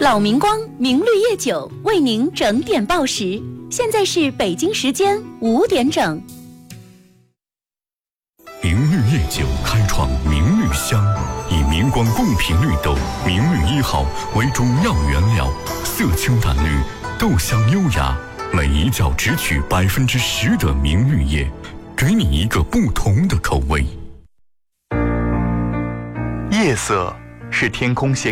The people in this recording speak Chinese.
老明光明绿叶酒为您整点报时，现在是北京时间5点整。 明绿叶酒开创明绿香，以明光贡品绿豆明绿1号为主要原料，色清淡绿，豆香优雅，每一角只取10%的明绿叶，给你一个不同的口味。 夜色是天空